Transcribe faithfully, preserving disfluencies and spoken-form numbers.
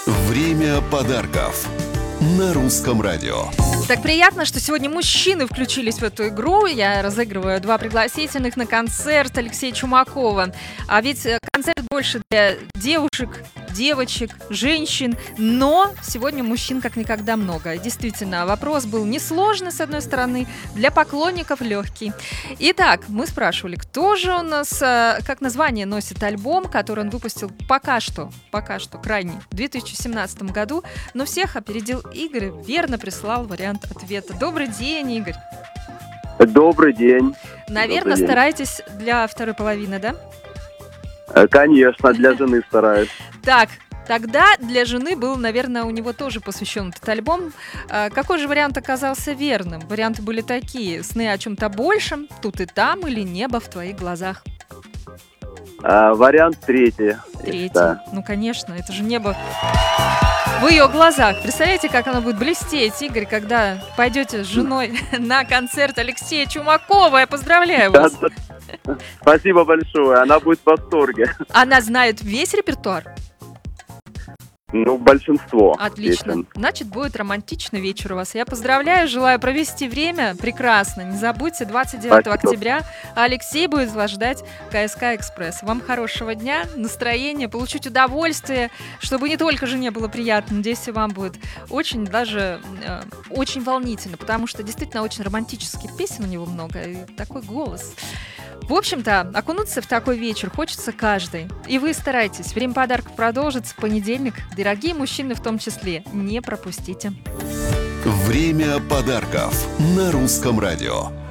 Время подарков на Русском радио. Так приятно, что сегодня мужчины включились в эту игру. Я разыгрываю два пригласительных на концерт Алексея Чумакова. А ведь концерт больше для девушек, девочек, женщин. Но сегодня мужчин как никогда много. Действительно, вопрос был несложный, с одной стороны, для поклонников легкий. Итак, мы спрашивали, кто же у нас, как название носит альбом, который он выпустил пока что, пока что, крайний, в две тысячи семнадцатом году. Но всех опередил Игорь, верно прислал вариант ответа. Добрый день, Игорь. Добрый день. Наверное, Добрый день. Стараетесь для второй половины, да? Конечно, для жены стараюсь. Так, тогда для жены был, наверное, у него тоже посвящен этот альбом. А какой же вариант оказался верным? Варианты были такие: «Сны о чем-то большем», «Тут и там» или «Небо в твоих глазах». А, вариант третий. Третий. Да. Ну, конечно, это же небо в ее глазах. Представляете, как оно будет блестеть, Игорь, когда пойдете с женой на концерт Алексея Чумакова. Я поздравляю вас. Спасибо большое, она будет в восторге. Она знает весь репертуар? Ну, большинство. Отлично. Песен. Значит, будет романтичный вечер у вас. Я поздравляю, желаю провести время прекрасно. Не забудьте, двадцать девятого Спасибо. октября Алексей будет вас ждать КСК Экспресс. Вам хорошего дня, настроения, получить удовольствие, чтобы не только жене было приятно, надеюсь, и вам будет очень даже э, очень волнительно, потому что действительно очень романтических песен у него много, и такой голос. В общем-то, окунуться в такой вечер хочется каждый. И вы старайтесь. Время подарков продолжится в понедельник. Дорогие мужчины в том числе, не пропустите. Время подарков на Русском радио.